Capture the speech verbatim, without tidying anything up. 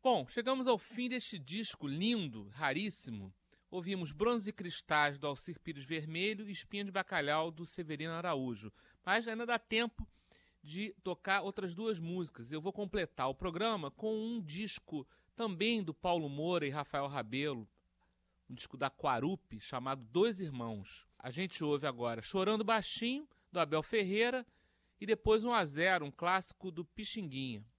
Bom, chegamos ao fim deste disco lindo, raríssimo. Ouvimos Bronzes e Cristais, do Alcir Pires Vermelho, e Espinha de Bacalhau, do Severino Araújo. Mas ainda dá tempo de tocar outras duas músicas. Eu vou completar o programa com um disco também do Paulo Moura e Rafael Rabelo, um disco da Quarupi, chamado Dois Irmãos. A gente ouve agora Chorando Baixinho, do Abel Ferreira, e depois um a zero, um clássico do Pixinguinha.